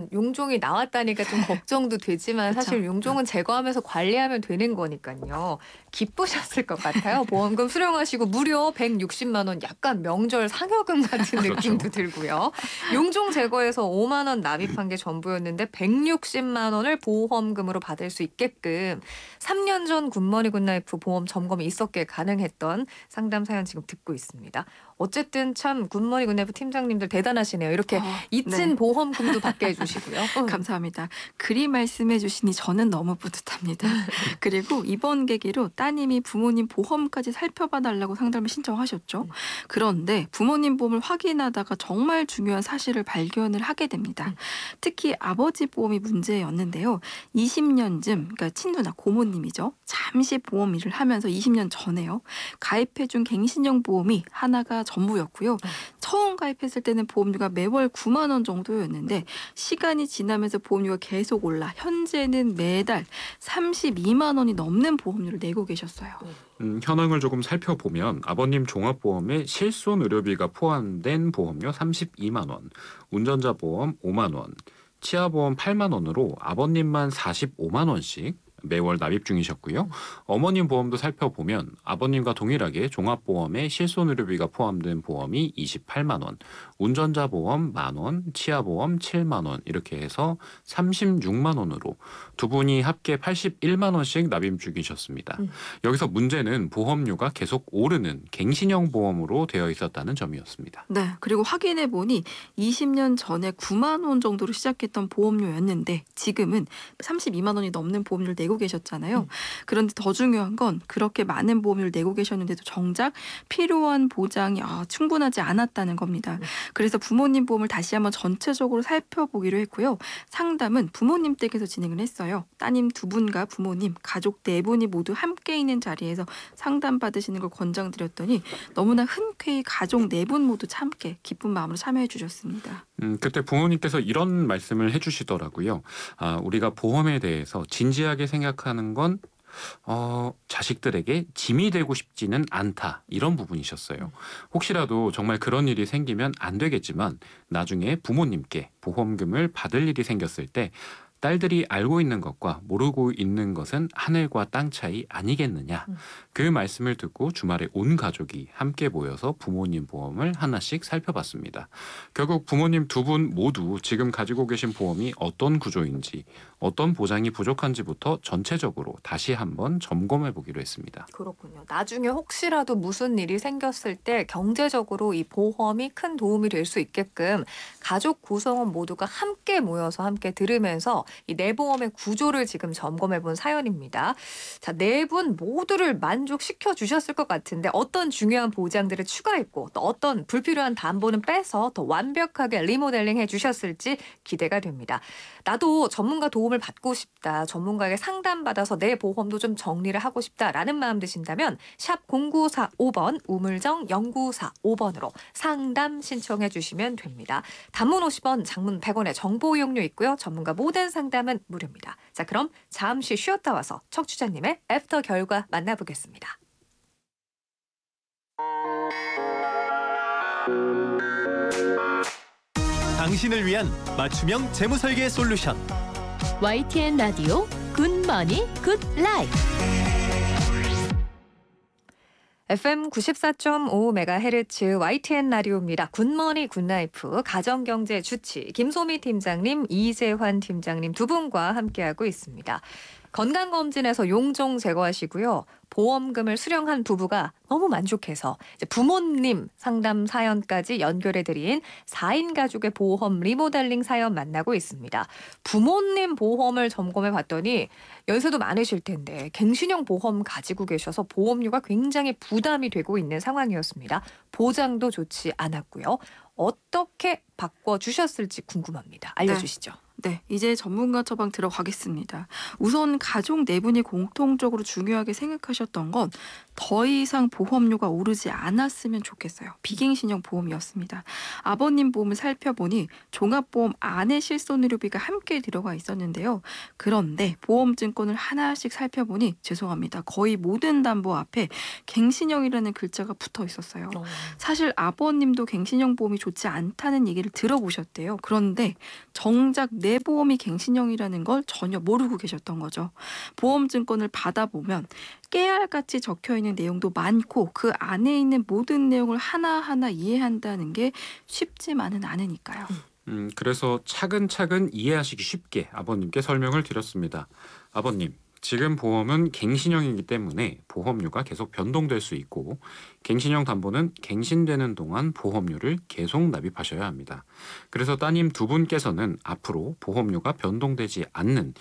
용종이 나왔다니까 좀 걱정도 되지만 그쵸. 사실 용종은 제거하면서 관리하면 되는 거니까요. 기쁘셨을 것 같아요. 보험금 수령하시고 무려 160만 원 약간 명절 상여금 같은 그렇죠. 느낌도 들고요. 용종 제거해서 5만 원 납입한 게 전부였는데 160만 원을 보험금으로 받을 수 있게끔 3년 전 굿머니 굿나이프 보험 점검이 있었기에 가능했던 상담 사연 지금 듣고 있습니다. 어쨌든 참 굿머니 굿나이프 팀장님들 대단하시네요. 이렇게 네. 잊은 보험금도 받게 해주시고요. 감사합니다. 그리 말씀해 주시니 저는 너무 뿌듯합니다. 그리고 이번 계기로 따님이 부모님 보험까지 살펴봐 달라고 상담을 신청하셨죠. 그런데 부모님 보험을 확인하다가 정말 중요한 사실을 발견을 하게 됩니다. 특히 아버지 보험이 문제였는데요. 20년쯤, 그러니까 친누나 고모님이죠. 잠시 보험 일을 하면서 20년 전에요. 가입해준 갱신형 보험이 하나가 전부였고요. 처음 가입했을 때는 보험료가 매월 9만 원 정도였는데 시간이 지나면서 보험료가 계속 올라 현재는 매달 32만 원이 넘는 보험료를 내고 계셨어요. 현황을 조금 살펴보면 아버님 종합보험에 실손 의료비가 포함된 보험료 32만 원, 운전자 보험 5만 원, 치아보험 8만 원으로 아버님만 45만 원씩 매월 납입 중이셨고요. 어머님 보험도 살펴보면 아버님과 동일하게 종합보험에 실손의료비가 포함된 보험이 28만 원, 운전자 보험 만 원, 치아보험 7만 원 이렇게 해서 36만 원으로 두 분이 합계 81만 원씩 납입 중이셨습니다. 여기서 문제는 보험료가 계속 오르는 갱신형 보험으로 되어 있었다는 점이었습니다. 네, 그리고 확인해 보니 20년 전에 9만 원 정도로 시작했던 보험료였는데 지금은 32만 원이 넘는 보험료를 내고 계셨잖아요. 그런데 더 중요한 건 그렇게 많은 보험료를 내고 계셨는데도 정작 필요한 보장이 충분하지 않았다는 겁니다. 그래서 부모님 보험을 다시 한번 전체적으로 살펴보기로 했고요. 상담은 부모님 댁에서 진행을 했어요. 따님 두 분과 부모님, 가족 네 분이 모두 함께 있는 자리에서 상담 받으시는 걸 권장드렸더니 너무나 흔쾌히 가족 네 분 모두 함께 기쁜 마음으로 참여해 주셨습니다. 그때 부모님께서 이런 말씀을 해주시더라고요. 우리가 보험에 대해서 진지하게 생각하는 건 자식들에게 짐이 되고 싶지는 않다. 이런 부분이셨어요. 혹시라도 정말 그런 일이 생기면 안 되겠지만 나중에 부모님께 보험금을 받을 일이 생겼을 때 딸들이 알고 있는 것과 모르고 있는 것은 하늘과 땅 차이 아니겠느냐. 그 말씀을 듣고 주말에 온 가족이 함께 모여서 부모님 보험을 하나씩 살펴봤습니다. 결국 부모님 두 분 모두 지금 가지고 계신 보험이 어떤 구조인지, 어떤 보장이 부족한지부터 전체적으로 다시 한번 점검해 보기로 했습니다. 그렇군요. 나중에 혹시라도 무슨 일이 생겼을 때 경제적으로 이 보험이 큰 도움이 될 수 있게끔 가족 구성원 모두가 함께 모여서 함께 들으면서 이 내보험의 구조를 지금 점검해 본 사연입니다. 자, 네 분 모두를 만족시켜 주셨을 것 같은데 어떤 중요한 보장들을 추가했고 또 어떤 불필요한 담보는 빼서 더 완벽하게 리모델링 해 주셨을지 기대가 됩니다. 나도 전문가 도움을 받고 싶다. 전문가에게 상담받아서 내 보험도 좀 정리를 하고 싶다라는 마음 드신다면 샵 0945번 우물정 0945번으로 상담 신청해 주시면 됩니다. 단문 50원, 장문 100원의 정보 이용료 있고요. 전문가 모든 상담은 무료입니다. 자, 그럼 잠시 쉬었다 와서 청취자님의 애프터 결과 만나보겠습니다. 당신을 위한 맞춤형 재무설계 솔루션 YTN 라디오 굿머니 굿라이프. FM 94.5MHz YTN 라디오입니다. 굿머니 굿나이프 가정경제 주치 김소미 팀장님, 이재환 팀장님 두 분과 함께하고 있습니다. 건강검진에서 용종 제거하시고요. 보험금을 수령한 부부가 너무 만족해서 이제 부모님 상담 사연까지 연결해드린 4인 가족의 보험 리모델링 사연 만나고 있습니다. 부모님 보험을 점검해 봤더니 연세도 많으실 텐데 갱신형 보험 가지고 계셔서 보험료가 굉장히 부담이 되고 있는 상황이었습니다. 보장도 좋지 않았고요. 어떻게 바꿔주셨을지 궁금합니다. 알려주시죠. 네, 이제 전문가 처방 들어가겠습니다. 우선 가족 네 분이 공통적으로 중요하게 생각하셨던 건 더 이상 보험료가 오르지 않았으면 좋겠어요. 비갱신형 보험이었습니다. 아버님 보험을 살펴보니 종합보험 안에 실손의료비가 함께 들어가 있었는데요. 그런데 보험증권을 하나씩 살펴보니 죄송합니다. 거의 모든 담보 앞에 갱신형이라는 글자가 붙어 있었어요. 사실 아버님도 갱신형 보험이 좋지 않다는 얘기를 들어보셨대요. 그런데 정작 내 내 보험이 갱신형이라는 걸 전혀 모르고 계셨던 거죠. 보험증권을 받아보면 깨알같이 적혀있는 내용도 많고 그 안에 있는 모든 내용을 하나하나 이해한다는 게 쉽지만은 않으니까요. 그래서 차근차근 이해하시기 쉽게 아버님께 설명을 드렸습니다. 아버님, 지금 보험은 갱신형이기 때문에 보험료가 계속 변동될 수 있고 갱신형 담보는 갱신되는 동안 보험료를 계속 납입하셔야 합니다. 그래서 따님 두 분께서는 앞으로 보험료가 변동되지 않는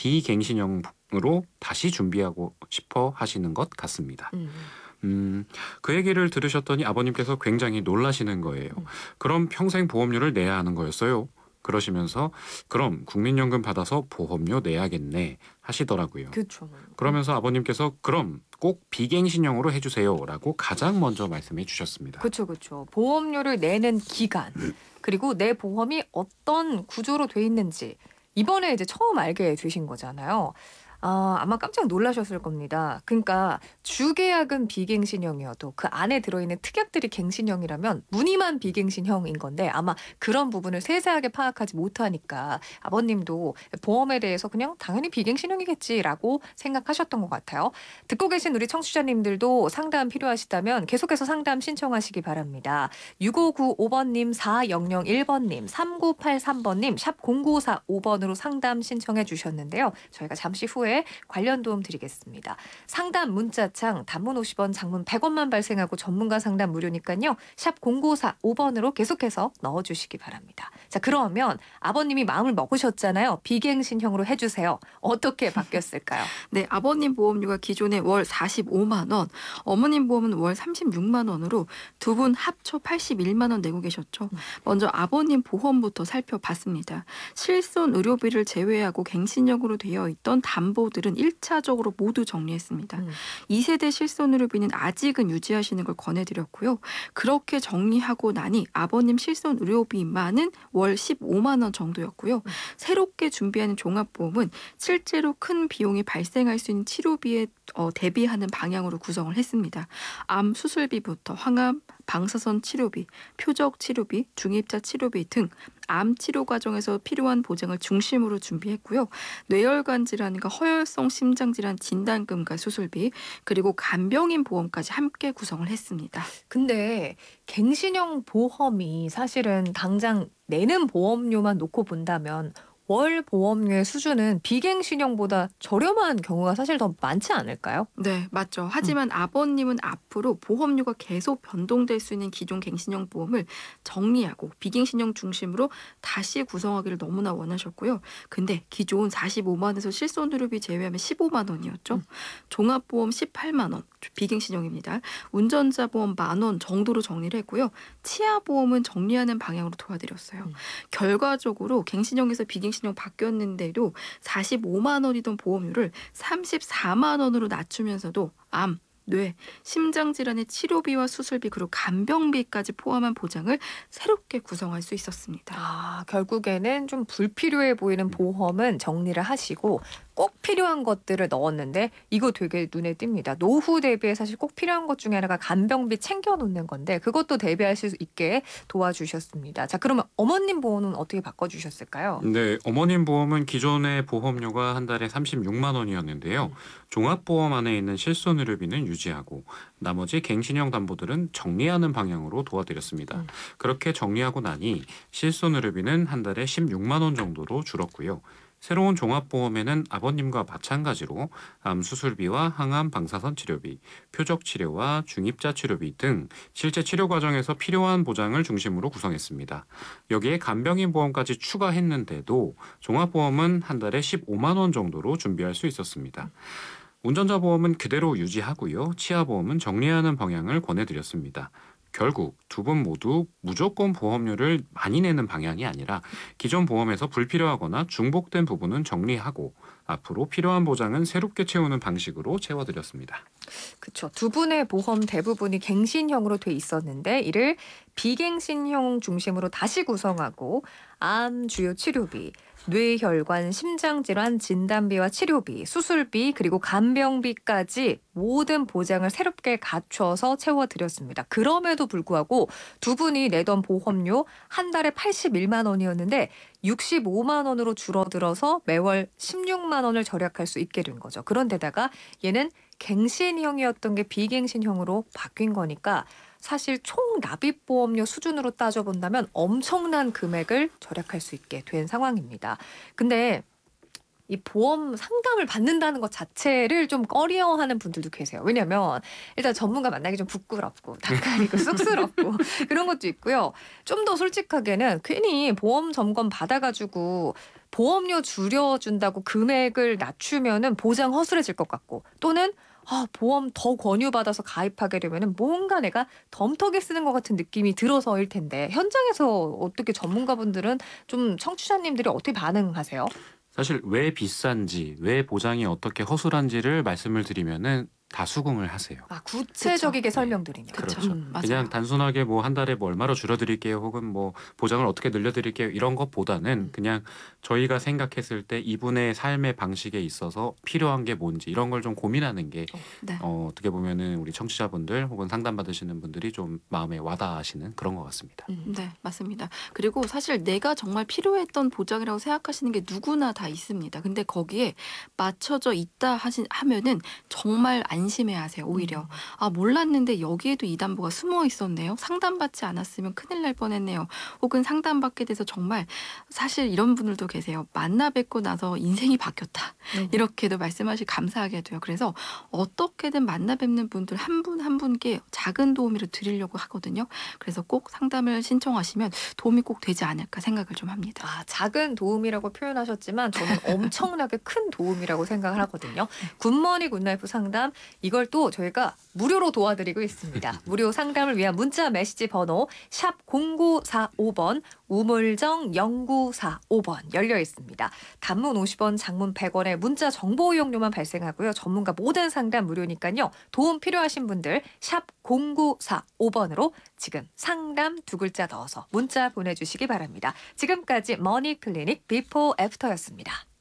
비갱신형으로 다시 준비하고 싶어 하시는 것 같습니다. 그 얘기를 들으셨더니 아버님께서 굉장히 놀라시는 거예요. 그럼 평생 보험료를 내야 하는 거였어요? 그러시면서 그럼 국민연금 받아서 보험료 내야겠네 하시더라고요. 그렇죠. 그러면서 아버님께서 그럼 꼭 비갱신형으로 해주세요라고 가장 먼저 말씀해 주셨습니다. 그렇죠. 보험료를 내는 기간 그리고 내 보험이 어떤 구조로 돼 있는지 이번에 이제 처음 알게 되신 거잖아요. 아마 깜짝 놀라셨을 겁니다. 그러니까 주계약은 비갱신형이어도 그 안에 들어있는 특약들이 갱신형이라면 무늬만 비갱신형인 건데 아마 그런 부분을 세세하게 파악하지 못하니까 아버님도 보험에 대해서 그냥 당연히 비갱신형이겠지라고 생각하셨던 것 같아요. 듣고 계신 우리 청취자님들도 상담 필요하시다면 계속해서 상담 신청하시기 바랍니다. 6595번님, 4001번님, 3983번님, 샵 0945번으로 상담 신청해 주셨는데요. 저희가 잠시 후에 관련 도움 드리겠습니다. 상담 문자창 단문 50원, 장문 100원만 발생하고 전문가 상담 무료니까요. 샵 0945번으로 계속해서 넣어주시기 바랍니다. 자, 그러면 아버님이 마음을 먹으셨잖아요. 비갱신형으로 해주세요. 어떻게 바뀌었을까요? 네, 아버님 보험료가 기존에 월 45만 원, 어머님 보험은 월 36만 원으로 두 분 합쳐 81만 원 내고 계셨죠. 먼저 아버님 보험부터 살펴봤습니다. 실손 의료비를 제외하고 갱신형으로 되어 있던 담보들은 1차적으로 모두 정리했습니다. 2세대 실손 의료비는 아직은 유지하시는 걸 권해드렸고요. 그렇게 정리하고 나니 아버님 실손 의료비만은 월 15만 원 정도였고요. 새롭게 준비하는 종합보험은 실제로 큰 비용이 발생할 수 있는 치료비에 대비하는 방향으로 구성을 했습니다. 암 수술비부터 항암, 방사선 치료비, 표적 치료비, 중입자 치료비 등 암 치료 과정에서 필요한 보장을 중심으로 준비했고요. 뇌혈관 질환과 허혈성 심장 질환 진단금과 수술비, 그리고 간병인 보험까지 함께 구성을 했습니다. 근데 갱신형 보험이 사실은 당장 내는 보험료만 놓고 본다면 월 보험료의 수준은 비갱신형보다 저렴한 경우가 사실 더 많지 않을까요? 네, 맞죠. 하지만 아버님은 앞으로 보험료가 계속 변동될 수 있는 기존 갱신형 보험을 정리하고 비갱신형 중심으로 다시 구성하기를 너무나 원하셨고요. 근데 기존 45만 원에서 실손의료비 제외하면 15만 원이었죠. 종합보험 18만 원, 비갱신형입니다. 운전자 보험 10,000원 정도로 정리를 했고요. 치아보험은 정리하는 방향으로 도와드렸어요. 결과적으로 갱신형에서 비갱신형 바뀌었는데도 45만 원이던 보험료를 34만 원으로 낮추면서도 암, 뇌, 심장질환의 치료비와 수술비 그리고 간병비까지 포함한 보장을 새롭게 구성할 수 있었습니다. 결국에는 좀 불필요해 보이는 보험은 정리를 하시고 꼭 필요한 것들을 넣었는데 이거 되게 눈에 띕니다. 노후 대비에 사실 꼭 필요한 것 중에 하나가 간병비 챙겨놓는 건데 그것도 대비하실 수 있게 도와주셨습니다. 자, 그러면 어머님 보험은 어떻게 바꿔주셨을까요? 네, 어머님 보험은 기존의 보험료가 한 달에 36만 원이었는데요. 종합보험 안에 있는 실손의료비는 유지하고 나머지 갱신형 담보들은 정리하는 방향으로 도와드렸습니다. 그렇게 정리하고 나니 실손의료비는 한 달에 16만 원 정도로 줄었고요. 새로운 종합보험에는 아버님과 마찬가지로 암 수술비와 항암 방사선 치료비, 표적 치료와 중입자 치료비 등 실제 치료 과정에서 필요한 보장을 중심으로 구성했습니다. 여기에 간병인 보험까지 추가했는데도 종합보험은 한 달에 15만 원 정도로 준비할 수 있었습니다. 운전자 보험은 그대로 유지하고요. 치아보험은 정리하는 방향을 권해드렸습니다. 결국 두 분 모두 무조건 보험료를 많이 내는 방향이 아니라 기존 보험에서 불필요하거나 중복된 부분은 정리하고 앞으로 필요한 보장은 새롭게 채우는 방식으로 채워드렸습니다. 그렇죠. 두 분의 보험 대부분이 갱신형으로 돼 있었는데 이를 비갱신형 중심으로 다시 구성하고 암 주요 치료비, 뇌혈관, 심장질환 진단비와 치료비, 수술비 그리고 간병비까지 모든 보장을 새롭게 갖춰서 채워드렸습니다. 그럼에도 불구하고 두 분이 내던 보험료 한 달에 81만 원이었는데 65만 원으로 줄어들어서 매월 16만 원을 절약할 수 있게 된 거죠. 그런데다가 얘는 갱신형이었던 게 비갱신형으로 바뀐 거니까 사실 총 납입보험료 수준으로 따져본다면 엄청난 금액을 절약할 수 있게 된 상황입니다. 근데 이 보험 상담을 받는다는 것 자체를 좀 꺼려하는 분들도 계세요. 왜냐하면 일단 전문가 만나기 좀 부끄럽고 낯가리고 쑥스럽고 그런 것도 있고요. 좀 더 솔직하게는 괜히 보험 점검 받아가지고 보험료 줄여준다고 금액을 낮추면은 보장 허술해질 것 같고 또는 보험 더 권유받아서 가입하게 되면은 뭔가 내가 덤터기 쓰는 것 같은 느낌이 들어서일 텐데 현장에서 어떻게 전문가분들은 좀 청취자님들이 어떻게 반응하세요? 사실 왜 비싼지, 왜 보장이 어떻게 허술한지를 말씀을 드리면은 다 수긍을 하세요. 구체적이게 그쵸. 설명드리면. 그렇죠. 맞아요. 그냥 단순하게 뭐 한 달에 뭐 얼마로 줄여드릴게요, 혹은 뭐 보장을 어떻게 늘려드릴게요 이런 것보다는 그냥 저희가 생각했을 때 이분의 삶의 방식에 있어서 필요한 게 뭔지 이런 걸 좀 고민하는 게 네. 어떻게 보면은 우리 청취자분들 혹은 상담 받으시는 분들이 좀 마음에 와닿으시는 그런 것 같습니다. 네, 맞습니다. 그리고 사실 내가 정말 필요했던 보장이라고 생각하시는 게 누구나 다 있습니다. 근데 거기에 맞춰져 있다 하면은 정말 안심해하세요. 오히려 몰랐는데 여기에도 이 담보가 숨어 있었네요. 상담받지 않았으면 큰일 날 뻔했네요. 혹은 상담받게 돼서 정말 사실 이런 분들도 계세요. 만나 뵙고 나서 인생이 바뀌었다. 이렇게도 말씀하시 감사하게 돼요. 그래서 어떻게든 만나 뵙는 분들 한 분 한 분께 작은 도움이라도 드리려고 하거든요. 그래서 꼭 상담을 신청하시면 도움이 꼭 되지 않을까 생각을 좀 합니다. 작은 도움이라고 표현하셨지만 저는 엄청나게 큰 도움이라고 생각을 하거든요. 굿머니 굿라이프 상담 이걸 또 저희가 무료로 도와드리고 있습니다. 무료 상담을 위한 문자 메시지 번호 샵 0945번 우물정 0945번 열려 있습니다. 단문 50원, 장문 100원의 문자 정보 이용료만 발생하고요. 전문가 모든 상담 무료니까요. 도움 필요하신 분들 샵 0945번으로 지금 상담 두 글자 넣어서 문자 보내주시기 바랍니다. 지금까지 머니클리닉 비포 애프터였습니다.